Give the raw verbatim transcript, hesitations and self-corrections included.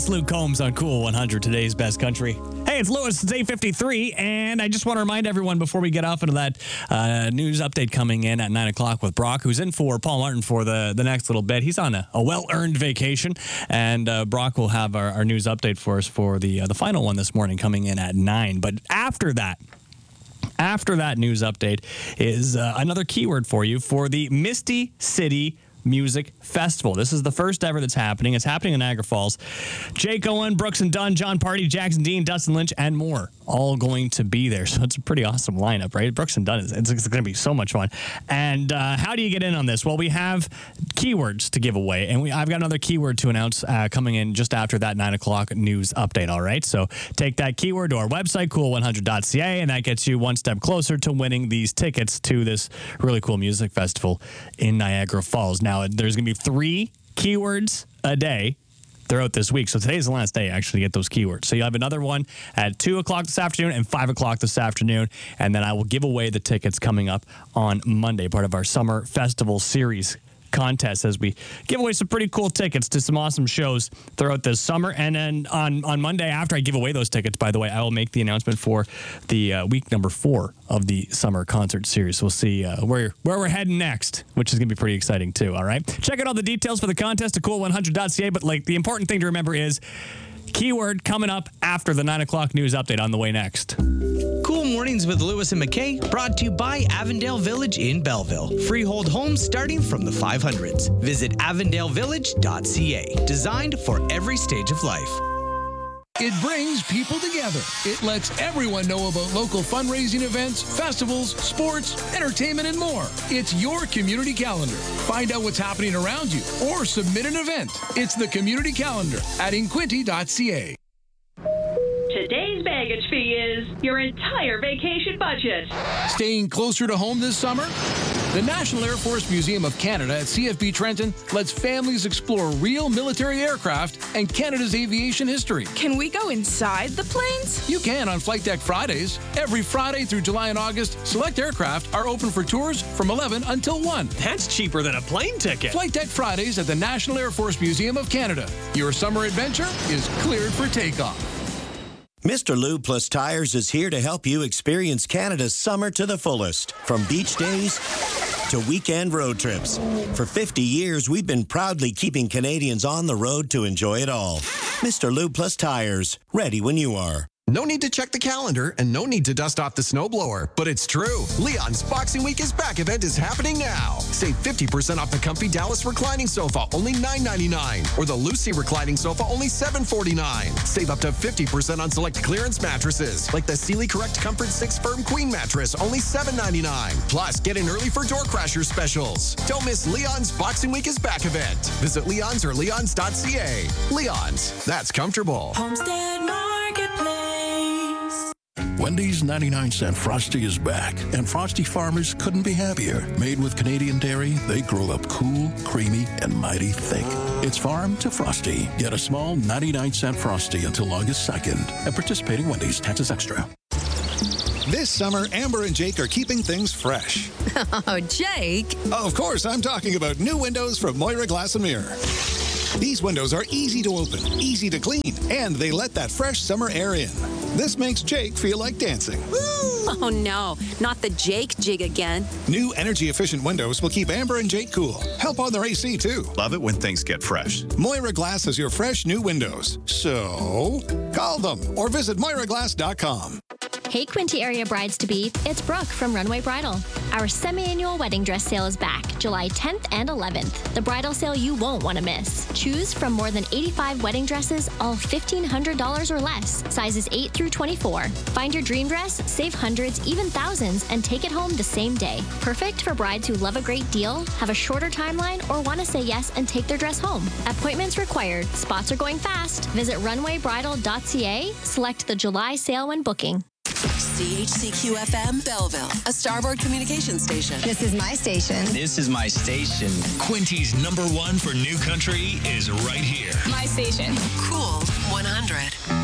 It's Luke Combs on Cool one hundred, today's best country. Hey, it's Lewis. It's eight fifty-three, and I just want to remind everyone before we get off into that uh, news update coming in at nine o'clock with Brock, who's in for Paul Martin for the, the next little bit. He's on a, a well-earned vacation, and uh, Brock will have our, our news update for us for the, uh, the final one this morning coming in at nine. But after that, after that news update is uh, another keyword for you for the Misty City Music Festival. This is the first ever that's happening. It's happening in Niagara Falls. Jake Owen, Brooks and Dunn, John Party, Jackson Dean, Dustin Lynch, and more all going to be there. So it's a pretty awesome lineup, right? Brooks and Dunn, is, it's, it's going to be so much fun. And uh, how do you get in on this? Well, we have keywords to give away, and we, I've got another keyword to announce uh, coming in just after that nine o'clock news update, all right? So take that keyword to our website, cool one hundred dot c a, and that gets you one step closer to winning these tickets to this really cool music festival in Niagara Falls. Now, there's going to be three keywords a day throughout this week. So today's the last day, actually, to get those keywords. So you have another one at two o'clock this afternoon and five o'clock this afternoon. And then I will give away the tickets coming up on Monday, part of our Summer Festival Series contest, as we give away some pretty cool tickets to some awesome shows throughout this summer. And then on, on Monday, after I give away those tickets, by the way, I will make the announcement for the uh, week number four of the summer concert series. We'll see uh, where, where we're heading next, which is going to be pretty exciting too, all right? Check out all the details for the contest at cool one hundred dot c a, but like the important thing to remember is keyword coming up after the nine o'clock news update on the way next. Cool Mornings with Lewis and McKay, brought to you by Avondale Village in Belleville. Freehold homes starting from the five hundreds. Visit avondale village dot c a. Designed for every stage of life. It brings people together. It lets everyone know about local fundraising events, festivals, sports, entertainment, and more. It's your community calendar. Find out what's happening around you or submit an event. It's the community calendar at inquinty dot c a. Today's baggage fee is your entire vacation budget. Staying closer to home this summer? The National Air Force Museum of Canada at C F B Trenton lets families explore real military aircraft and Canada's aviation history. Can we go inside the planes? You can on Flight Deck Fridays. Every Friday through July and August, select aircraft are open for tours from eleven until one. That's cheaper than a plane ticket. Flight Deck Fridays at the National Air Force Museum of Canada. Your summer adventure is cleared for takeoff. Mister Lube Plus Tires is here to help you experience Canada's summer to the fullest. From beach days to weekend road trips. For fifty years, we've been proudly keeping Canadians on the road to enjoy it all. Mister Lube Plus Tires, ready when you are. No need to check the calendar and no need to dust off the snowblower. But it's true. Leon's Boxing Week is Back event is happening now. Save fifty percent off the comfy Dallas reclining sofa, only nine ninety-nine. Or the Lucy reclining sofa, only seven forty-nine. Save up to fifty percent on select clearance mattresses, like the Sealy Correct Comfort six Firm Queen mattress, only seven ninety-nine. Plus, get in early for door crasher specials. Don't miss Leon's Boxing Week is Back event. Visit Leon's or leons dot c a. Leon's, that's comfortable. Homestead Marketplace. Wendy's ninety-nine cent Frosty is back, and Frosty farmers couldn't be happier. Made with Canadian dairy, they grow up cool, creamy, and mighty thick. It's farm to Frosty. Get a small ninety-nine cent Frosty until August second at participating Wendy's. Taxes extra. This summer, Amber and Jake are keeping things fresh. Oh, Jake. Oh, of course, I'm talking about new windows from Moira Glass and Mirror. These windows are easy to open, easy to clean, and they let that fresh summer air in. This makes Jake feel like dancing. Woo! Oh, no, not the Jake jig again. New energy-efficient windows will keep Amber and Jake cool. Help on their A C, too. Love it when things get fresh. Moira Glass has your fresh new windows. So, call them or visit moira glass dot com. Hey, Quinte area brides-to-be, it's Brooke from Runway Bridal. Our semi-annual wedding dress sale is back, July tenth and eleventh. The bridal sale you won't want to miss. Choose from more than eighty-five wedding dresses, all fifteen hundred dollars or less, sizes eight through twenty-four. Find your dream dress, save hundreds, even thousands, and take it home the same day. Perfect for brides who love a great deal, have a shorter timeline, or want to say yes and take their dress home. Appointments required. Spots are going fast. Visit runway bridal dot c a. Select the July sale when booking. C H C Q F M Belleville, a Starboard Communications station. This is my station. This is my station. Quinty's number one for new country is right here. My station. Cool one hundred.